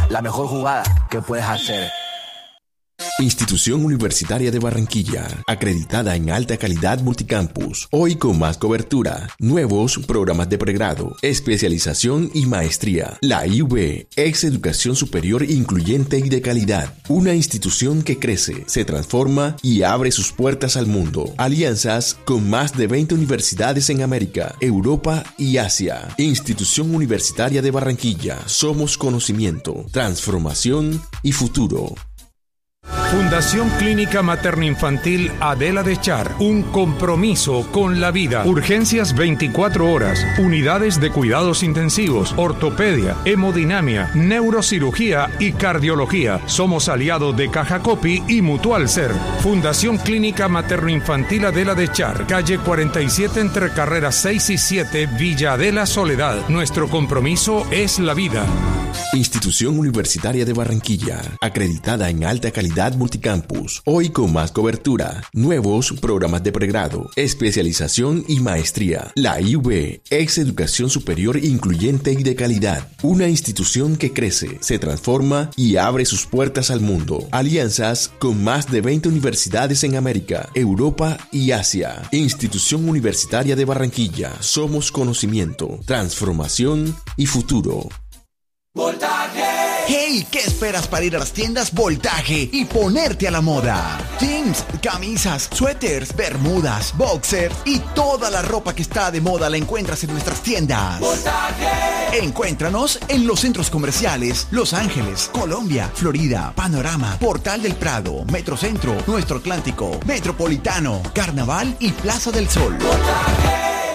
la mejor jugada que puedes hacer. Institución Universitaria de Barranquilla, acreditada en alta calidad multicampus, hoy con más cobertura, nuevos programas de pregrado, especialización y maestría. La IUB, ex Educación Superior Incluyente y de Calidad, una institución que crece, se transforma y abre sus puertas al mundo. Alianzas con más de 20 universidades en América, Europa y Asia. Institución Universitaria de Barranquilla, somos conocimiento, transformación y futuro. Fundación Clínica Materno-Infantil Adela de Char, un compromiso con la vida. Urgencias 24 horas, unidades de cuidados intensivos, ortopedia, hemodinamia, neurocirugía y cardiología. Somos aliados de Caja Copi y Mutual Ser. Fundación Clínica Materno-Infantil Adela de Char, calle 47 entre carreras 6 y 7, Villa Adela Soledad. Nuestro compromiso es la vida. Institución Universitaria de Barranquilla, acreditada en alta calidad multicampus, hoy con más cobertura, nuevos programas de pregrado, especialización y maestría. La IUB, ex Educación Superior Incluyente y de Calidad, una institución que crece, se transforma y abre sus puertas al mundo. Alianzas con más de 20 universidades en América, Europa y Asia. Institución Universitaria de Barranquilla, somos conocimiento, transformación y futuro. ¡Voltaje! ¡Hey! ¿Qué esperas para ir a las tiendas Voltaje y ponerte a la moda? Jeans, camisas, suéteres, bermudas, boxers y toda la ropa que está de moda la encuentras en nuestras tiendas. ¡Voltaje! Encuéntranos en los centros comerciales Los Ángeles, Colombia, Florida, Panorama, Portal del Prado, Metrocentro, Nuestro Atlántico, Metropolitano, Carnaval y Plaza del Sol. ¡Voltaje!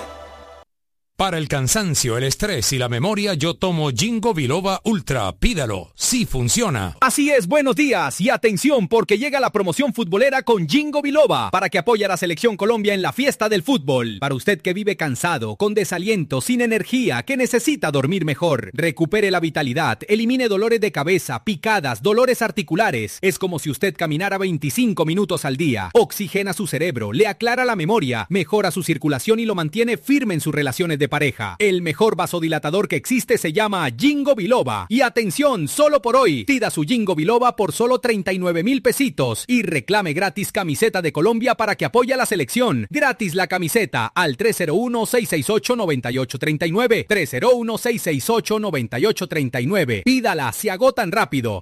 Para el cansancio, el estrés y la memoria, yo tomo Ginkgo Biloba Ultra. Pídalo, sí funciona. Así es, buenos días y atención porque llega la promoción futbolera con Ginkgo Biloba para que apoye a la Selección Colombia en la fiesta del fútbol. Para usted que vive cansado, con desaliento, sin energía, que necesita dormir mejor, recupere la vitalidad, elimine dolores de cabeza, picadas, dolores articulares. Es como si usted caminara 25 minutos al día. Oxigena su cerebro, le aclara la memoria, mejora su circulación y lo mantiene firme en sus relaciones de pareja. El mejor vasodilatador que existe se llama Ginkgo Biloba. Y atención, solo por hoy, pida su Ginkgo Biloba por solo 39,000 pesitos y reclame gratis camiseta de Colombia para que apoye a la selección. Gratis la camiseta al 301-668-9839. 301-668-9839. Pídala, se agotan rápido.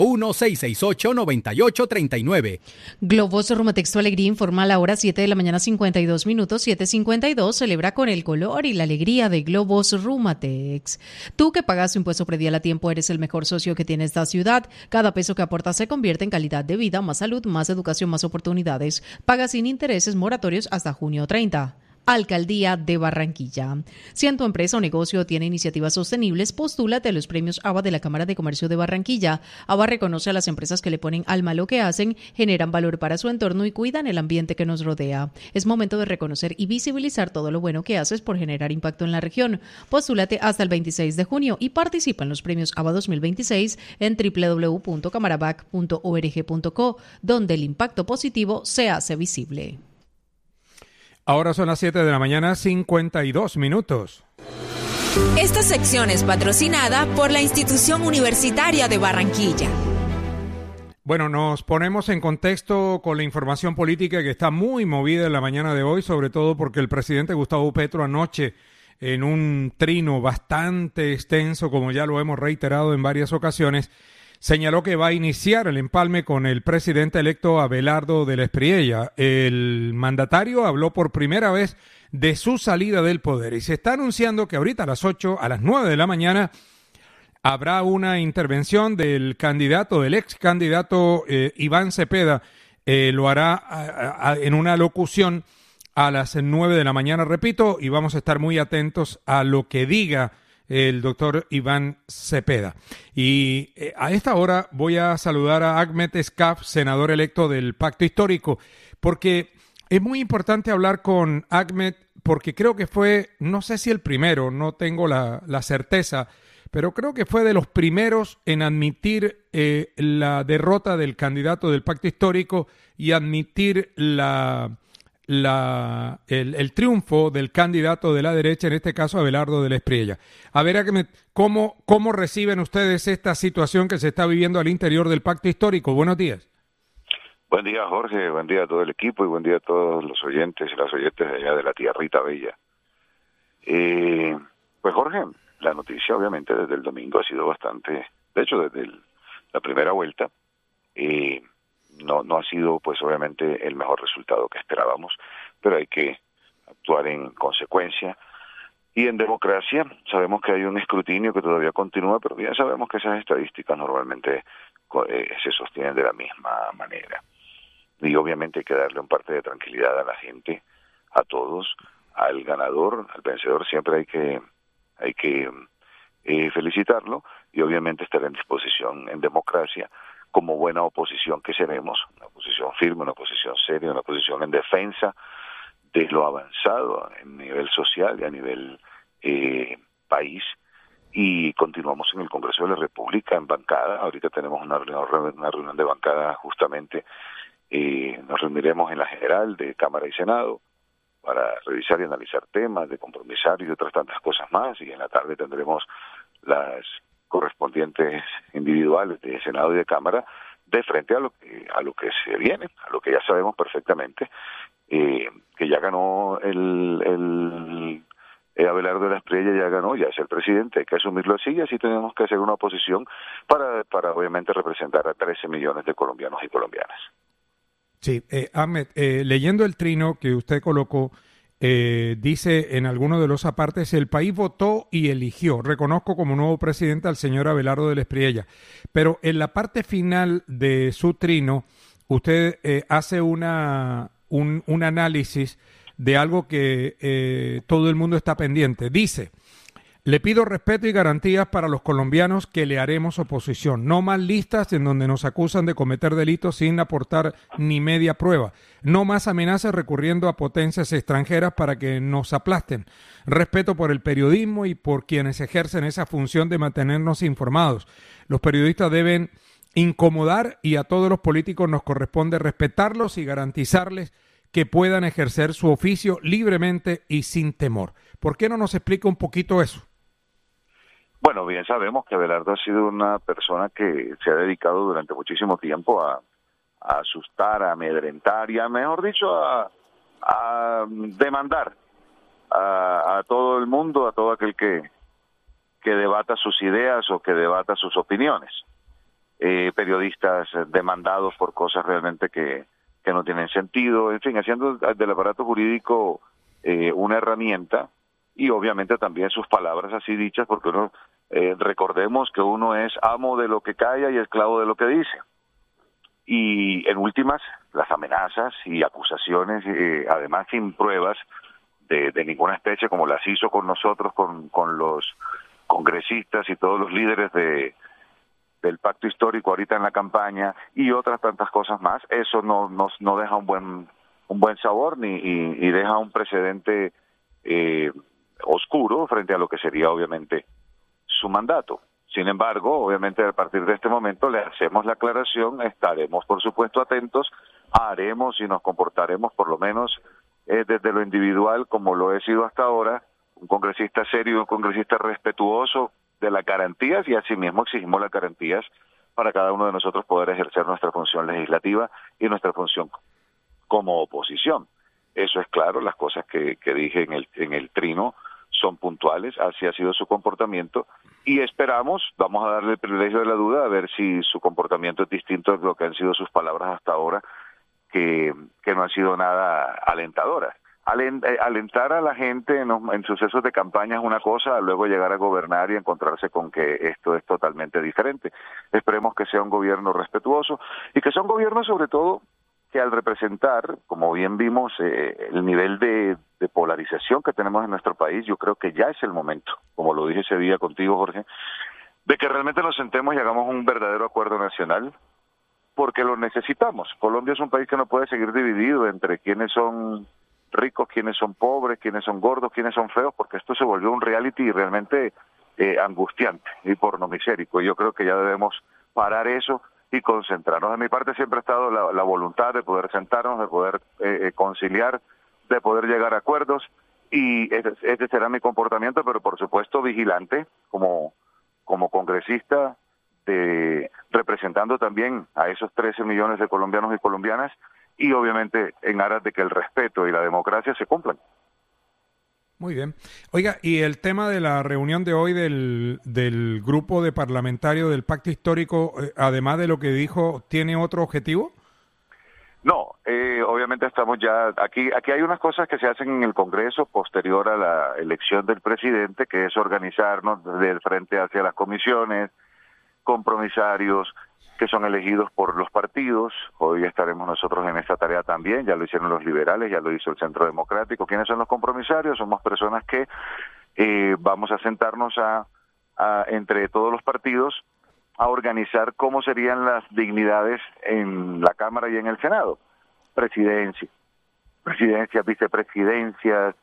301-668-9839. Globos Rumatexto Alegría informa a la hora 7 de la mañana 52 minutos, 7:52. Celebra con el color y la alegría de Globos Rumatex. Tú que pagas tu impuesto predial a tiempo eres el mejor socio que tiene esta ciudad. Cada peso que aportas se convierte en calidad de vida, más salud, más educación, más oportunidades. Paga sin intereses moratorios hasta junio 30. Alcaldía de Barranquilla. Si en tu empresa o negocio tiene iniciativas sostenibles, postúlate a los premios ABA de la Cámara de Comercio de Barranquilla. ABA reconoce a las empresas que le ponen alma a lo que hacen, generan valor para su entorno y cuidan el ambiente que nos rodea. Es momento de reconocer y visibilizar todo lo bueno que haces por generar impacto en la región. Postúlate hasta el 26 de junio y participa en los premios ABA 2026 en www.camarabac.org.co, donde el impacto positivo se hace visible. Ahora son las 7 de la mañana, 52 minutos. Esta sección es patrocinada por la Institución Universitaria de Barranquilla. Bueno, nos ponemos en contexto con la información política que está muy movida en la mañana de hoy, sobre todo porque el presidente Gustavo Petro anoche, en un trino bastante extenso, como ya lo hemos reiterado en varias ocasiones, señaló que va a iniciar el empalme con el presidente electo Abelardo de la Espriella. El mandatario habló por primera vez de su salida del poder y se está anunciando que ahorita a las 9 de la mañana, habrá una intervención del ex candidato Iván Cepeda. Lo hará en una locución a las 9 de la mañana, repito, y vamos a estar muy atentos a lo que diga el doctor Iván Cepeda. Y a esta hora voy a saludar a Ahmed Escaf, senador electo del Pacto Histórico, porque es muy importante hablar con Ahmed, porque creo que fue, no sé si el primero, no tengo la certeza, pero creo que fue de los primeros en admitir la derrota del candidato del Pacto Histórico y admitir la el triunfo del candidato de la derecha, en este caso Abelardo de la Espriella. A ver, ¿cómo reciben ustedes esta situación que se está viviendo al interior del pacto histórico? Buenos días. Buen día, Jorge, buen día a todo el equipo y buen día a todos los oyentes y las oyentes de allá de la tierrita bella. Pues Jorge, la noticia obviamente desde el domingo ha sido bastante, de hecho desde la primera vuelta, no ha sido pues obviamente el mejor resultado que esperábamos, pero hay que actuar en consecuencia. Y en democracia sabemos que hay un escrutinio que todavía continúa, pero bien sabemos que esas estadísticas normalmente se sostienen de la misma manera. Y obviamente hay que darle un parte de tranquilidad a la gente, a todos, al ganador, al vencedor, siempre hay que felicitarlo y obviamente estar en disposición en democracia como buena oposición que seremos, una oposición firme, una oposición seria, una oposición en defensa de lo avanzado a nivel social y a nivel país. Y continuamos en el Congreso de la República en bancada. Ahorita tenemos una reunión de bancada justamente. Nos reuniremos en la general de Cámara y Senado para revisar y analizar temas de compromisario y otras tantas cosas más, y en la tarde tendremos las correspondientes individuales de Senado y de Cámara de frente a lo que se viene, a lo que ya sabemos perfectamente, que ya ganó el Abelardo de la Espriella, ya es el presidente, hay que asumirlo así, y así tenemos que hacer una oposición para obviamente representar a 13 millones de colombianos y colombianas. Sí, Ahmed, leyendo el trino que usted colocó, dice en alguno de los apartes: el país votó y eligió, reconozco como nuevo presidente al señor Abelardo de la Espriella. Pero en la parte final de su trino, usted hace un análisis de algo que todo el mundo está pendiente. Dice: le pido respeto y garantías para los colombianos que le haremos oposición. No más listas en donde nos acusan de cometer delitos sin aportar ni media prueba. No más amenazas recurriendo a potencias extranjeras para que nos aplasten. Respeto por el periodismo y por quienes ejercen esa función de mantenernos informados. Los periodistas deben incomodar y a todos los políticos nos corresponde respetarlos y garantizarles que puedan ejercer su oficio libremente y sin temor. ¿Por qué no nos explica un poquito eso? Bueno, bien sabemos que Abelardo ha sido una persona que se ha dedicado durante muchísimo tiempo a asustar, a amedrentar y mejor dicho, a demandar a todo el mundo, a todo aquel que debata sus ideas o que debata sus opiniones. Periodistas demandados por cosas realmente que no tienen sentido, en fin, haciendo del aparato jurídico una herramienta, y obviamente también sus palabras así dichas, porque uno recordemos que uno es amo de lo que calla y esclavo de lo que dice. Y en últimas, las amenazas y acusaciones, además sin pruebas de ninguna especie, como las hizo con nosotros, con los congresistas y todos los líderes del pacto histórico ahorita en la campaña, y otras tantas cosas más, eso no deja un buen sabor y deja un precedente oscuro frente a lo que sería obviamente su mandato. Sin embargo, obviamente a partir de este momento le hacemos la aclaración, estaremos por supuesto atentos, haremos y nos comportaremos por lo menos desde lo individual como lo he sido hasta ahora, un congresista serio, un congresista respetuoso de las garantías, y asimismo exigimos las garantías para cada uno de nosotros poder ejercer nuestra función legislativa y nuestra función como oposición. Eso es claro, las cosas que dije en el trino son puntuales, así ha sido su comportamiento, y esperamos, vamos a darle el privilegio de la duda, a ver si su comportamiento es distinto de lo que han sido sus palabras hasta ahora, que no han sido nada alentadoras. Alentar a la gente en sucesos de campaña es una cosa, luego llegar a gobernar y encontrarse con que esto es totalmente diferente. Esperemos que sea un gobierno respetuoso y que sea un gobierno sobre todo que al representar, como bien vimos, el nivel de polarización que tenemos en nuestro país, yo creo que ya es el momento, como lo dije ese día contigo, Jorge, de que realmente nos sentemos y hagamos un verdadero acuerdo nacional, porque lo necesitamos. Colombia es un país que no puede seguir dividido entre quienes son ricos, quienes son pobres, quienes son gordos, quienes son feos, porque esto se volvió un reality realmente angustiante y pornomicérico. Y yo creo que ya debemos parar eso y concentrarnos. De mi parte siempre ha estado la voluntad de poder sentarnos, de poder conciliar, de poder llegar a acuerdos, y ese será mi comportamiento, pero por supuesto vigilante como congresista, representando también a esos 13 millones de colombianos y colombianas, y obviamente en aras de que el respeto y la democracia se cumplan. Muy bien. Oiga, ¿y el tema de la reunión de hoy del grupo de parlamentarios del Pacto Histórico, además de lo que dijo, tiene otro objetivo? No, obviamente estamos ya, aquí hay unas cosas que se hacen en el Congreso posterior a la elección del presidente, que es organizarnos desde el frente hacia las comisiones, compromisarios que son elegidos por los partidos. Hoy estaremos nosotros en esta tarea también, ya lo hicieron los liberales, ya lo hizo el Centro Democrático. ¿Quiénes son los compromisarios? Somos personas que vamos a sentarnos entre todos los partidos a organizar cómo serían las dignidades en la Cámara y en el Senado. Presidencias, vicepresidencias,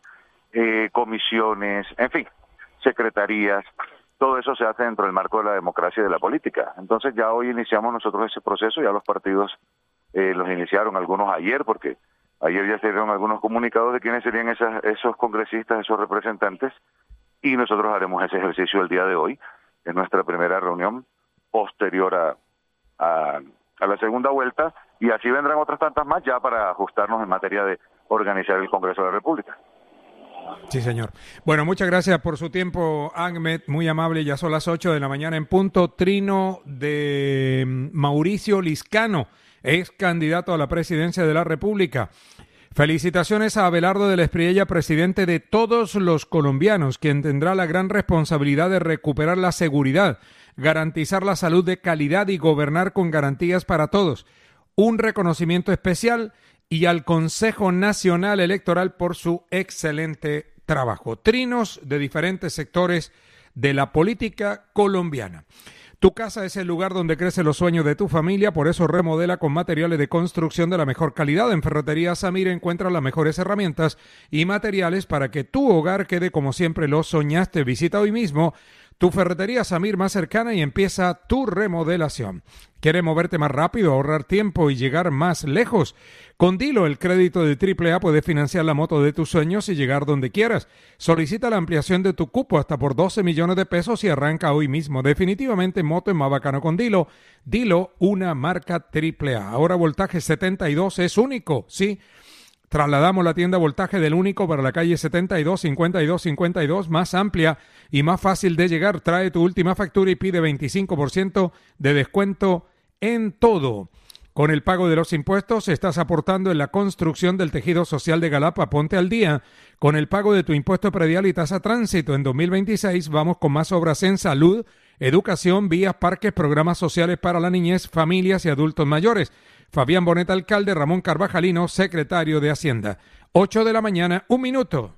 comisiones, en fin, secretarías. Todo eso se hace dentro del marco de la democracia y de la política. Entonces ya hoy iniciamos nosotros ese proceso, ya los partidos los iniciaron, algunos ayer, porque ayer ya se dieron algunos comunicados de quiénes serían esos congresistas, esos representantes, y nosotros haremos ese ejercicio el día de hoy. Es nuestra primera reunión posterior a la segunda vuelta, y así vendrán otras tantas más ya para ajustarnos en materia de organizar el Congreso de la República. Sí, señor. Bueno, muchas gracias por su tiempo, Ahmed, muy amable. Ya son las 8 de la mañana en punto. Trino de Mauricio Liscano, ex candidato a la presidencia de la República. Felicitaciones a Abelardo de la Espriella, presidente de todos los colombianos, quien tendrá la gran responsabilidad de recuperar la seguridad, garantizar la salud de calidad y gobernar con garantías para todos. Un reconocimiento especial y al Consejo Nacional Electoral por su excelente trabajo. Trinos de diferentes sectores de la política colombiana. Tu casa es el lugar donde crecen los sueños de tu familia, por eso remodela con materiales de construcción de la mejor calidad. En Ferretería Samir encuentra las mejores herramientas y materiales para que tu hogar quede como siempre lo soñaste. Visita hoy mismo tu Ferretería Samir más cercana y empieza tu remodelación. ¿Quieres moverte más rápido, ahorrar tiempo y llegar más lejos? Con Dilo, el crédito de AAA, puedes financiar la moto de tus sueños y llegar donde quieras. Solicita la ampliación de tu cupo hasta por 12 millones de pesos y arranca hoy mismo. Definitivamente moto es más bacano con Dilo. Dilo, una marca AAA. Ahora voltaje 72 es único, ¿sí? Trasladamos la tienda Voltaje del Único para la calle 72, 52, 52, más amplia y más fácil de llegar. Trae tu última factura y pide 25% de descuento en todo. Con el pago de los impuestos estás aportando en la construcción del tejido social de Galapa. Ponte al día con el pago de tu impuesto predial y tasa tránsito. En 2026 vamos con más obras en salud, educación, vías, parques, programas sociales para la niñez, familias y adultos mayores. Fabián Bonet, alcalde. Ramón Carvajalino, secretario de Hacienda. 8 de la mañana, 1 minuto.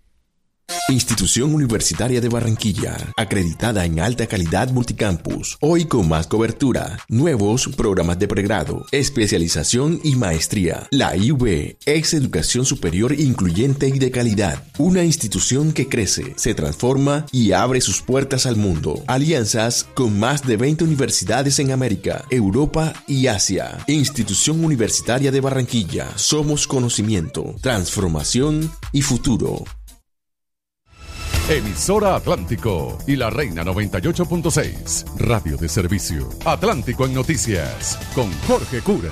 Institución Universitaria de Barranquilla, acreditada en alta calidad multicampus, hoy con más cobertura, nuevos programas de pregrado, especialización y maestría. La IUB es educación superior incluyente y de calidad, una institución que crece, se transforma y abre sus puertas al mundo. Alianzas con más de 20 universidades en América, Europa y Asia. Institución Universitaria de Barranquilla, somos conocimiento, transformación y futuro. Emisora Atlántico y La Reina 98.6. Radio de servicio. Atlántico en noticias. Con Jorge Cura.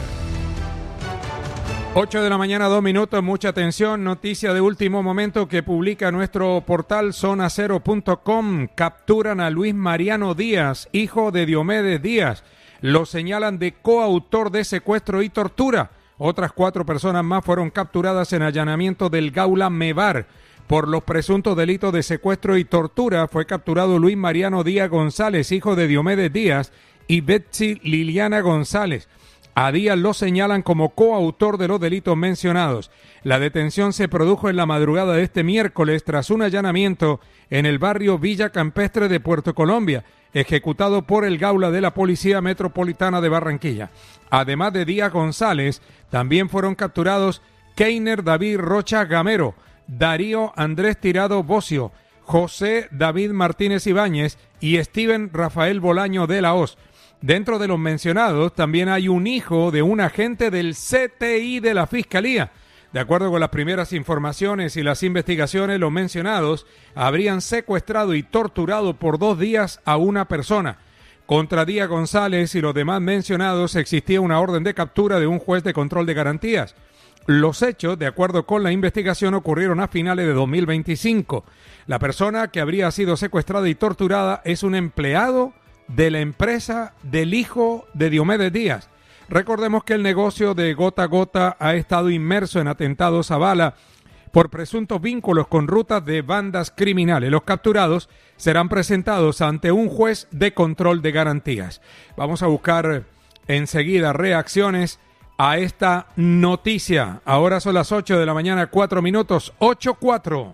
8 de la mañana, 2 minutos. Mucha atención. Noticia de último momento que publica nuestro portal zonacero.com. Capturan a Luis Mariano Díaz, hijo de Diomedes Díaz. Lo señalan de coautor de secuestro y tortura. Otras 4 personas más fueron capturadas en allanamiento del Gaula Mevar. Por los presuntos delitos de secuestro y tortura fue capturado Luis Mariano Díaz González, hijo de Diomedes Díaz, y Betsy Liliana González. A Díaz lo señalan como coautor de los delitos mencionados. La detención se produjo en la madrugada de este miércoles tras un allanamiento en el barrio Villa Campestre de Puerto Colombia, ejecutado por el Gaula de la Policía Metropolitana de Barranquilla. Además de Díaz González, también fueron capturados Keiner David Rocha Gamero, Darío Andrés Tirado Bocio, José David Martínez Ibáñez y Steven Rafael Bolaño de la Hoz. Dentro de los mencionados también hay un hijo de un agente del CTI de la Fiscalía. De acuerdo con las primeras informaciones y las investigaciones, los mencionados habrían secuestrado y torturado por 2 días a una persona. Contra Díaz González y los demás mencionados existía una orden de captura de un juez de control de garantías. Los hechos, de acuerdo con la investigación, ocurrieron a finales de 2025. La persona que habría sido secuestrada y torturada es un empleado de la empresa del hijo de Diomedes Díaz. Recordemos que el negocio de Gota a Gota ha estado inmerso en atentados a bala por presuntos vínculos con rutas de bandas criminales. Los capturados serán presentados ante un juez de control de garantías. Vamos a buscar enseguida reacciones a esta noticia. Ahora son las 8 de la mañana, 4 minutos, 8:04.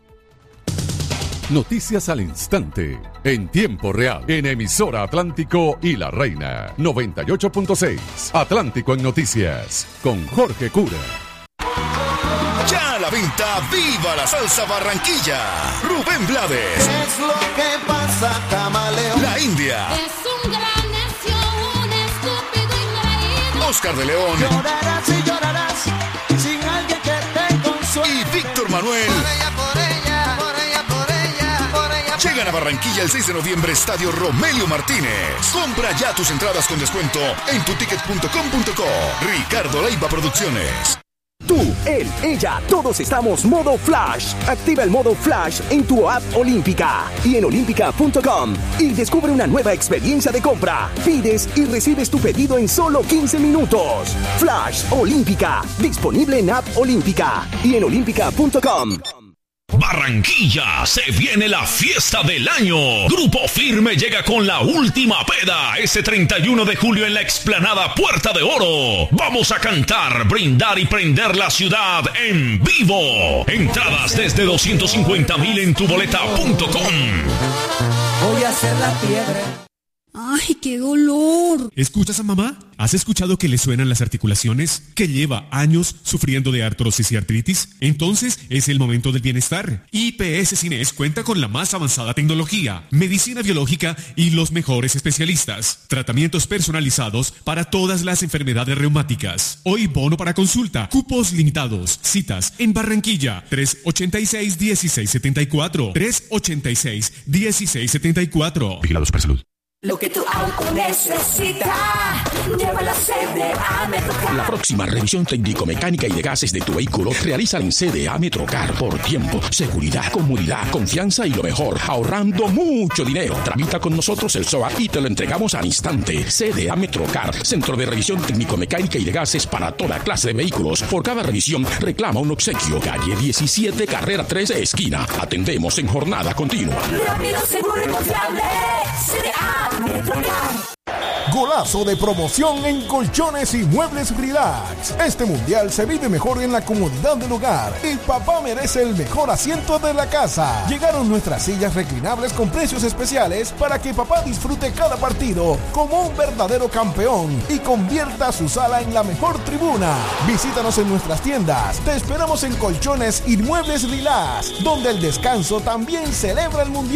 Noticias al instante, en tiempo real, en emisora Atlántico y La Reina, 98.6. Atlántico en Noticias, con Jorge Cura. Ya a la venta, ¡viva la salsa Barranquilla! Rubén Blades. Es lo que pasa, camaleón. La India. Es un gran necio, un estúpido increíble. Oscar de León. Llorarás y llorarás sin alguien que te consuele. Y Víctor Manuel. Por ella, por ella, por ella, por ella, por ella. Llegan a Barranquilla el 6 de noviembre, Estadio Romelio Martínez. Compra ya tus entradas con descuento en tuticket.com.co. Ricardo Leiva Producciones. Tú, él, ella, todos estamos modo Flash. Activa el modo Flash en tu app Olímpica y en olímpica.com y descubre una nueva experiencia de compra. Pides y recibes tu pedido en solo 15 minutos. Flash Olímpica, disponible en app Olímpica y en olímpica.com. Barranquilla, se viene la fiesta del año. Grupo Firme llega con la última peda ese 31 de julio en la explanada Puerta de Oro. Vamos a cantar, brindar y prender la ciudad en vivo. Entradas desde 250,000 en tuboleta.com. Voy a hacer la piedra. ¡Ay, qué dolor! ¿Escuchas a mamá? ¿Has escuchado que le suenan las articulaciones? ¿Que lleva años sufriendo de artrosis y artritis? Entonces es el momento del bienestar. IPS Cines cuenta con la más avanzada tecnología, medicina biológica y los mejores especialistas. Tratamientos personalizados para todas las enfermedades reumáticas. Hoy bono para consulta. Cupos limitados. Citas en Barranquilla. 386-1674. 386-1674. Vigilados para salud. Lo que tu auto necesita, llévalo a CDA Metrocar. La próxima revisión técnico-mecánica y de gases de tu vehículo realízala en CDA Metrocar por tiempo, seguridad, comodidad, confianza y lo mejor, ahorrando mucho dinero. Tramita con nosotros el SOA y te lo entregamos al instante. CDA Metrocar, centro de revisión técnico-mecánica y de gases para toda clase de vehículos. Por cada revisión reclama un obsequio. Calle 17, carrera 13, esquina. Atendemos en jornada continua. Rápido, seguro y confiable. CDA Metrocar. Golazo de promoción en Colchones y Muebles Relax. Este mundial se vive mejor en la comodidad del hogar y papá merece el mejor asiento de la casa. Llegaron nuestras sillas reclinables con precios especiales para que papá disfrute cada partido como un verdadero campeón y convierta su sala en la mejor tribuna. Visítanos en nuestras tiendas. Te esperamos en Colchones y Muebles Relax, donde el descanso también celebra el mundial.